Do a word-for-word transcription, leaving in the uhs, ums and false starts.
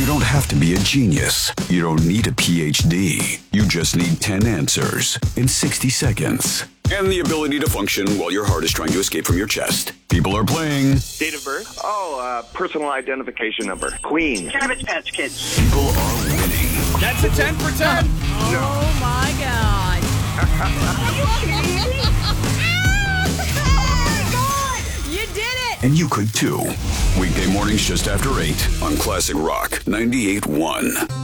You don't have to be a genius. You don't need a P H D. You just need ten answers in sixty seconds. And the ability to function while your heart is trying to escape from your chest. People are playing. Date of birth? Oh, uh, personal identification number. Queen. Cabbage Patch Kids. People are winning. That's a ten for ten. Oh, my God. Are you kidding me? You did it. And you could too. Weekday mornings just after eight on Classic Rock ninety-eight point one.